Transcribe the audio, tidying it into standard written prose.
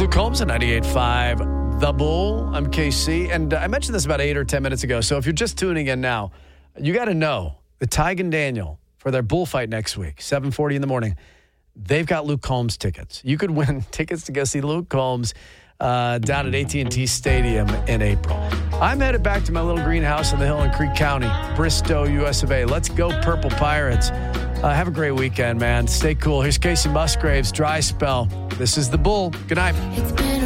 Luke Combs at 98.5 The Bull. I'm KC. And I mentioned this about 8 or 10 minutes ago. So if you're just tuning in now, you got to know the Tig and Daniel for their bullfight next week, 7:40 in the morning. They've got Luke Combs tickets. You could win tickets to go see Luke Combs down at AT&T Stadium in April. I'm headed back to my little greenhouse in the hill in Creek County, Bristow, US of A. Let's go Purple Pirates. Have a great weekend, man. Stay cool. Here's Casey Musgraves, Dry Spell. This is The Bull. Good night.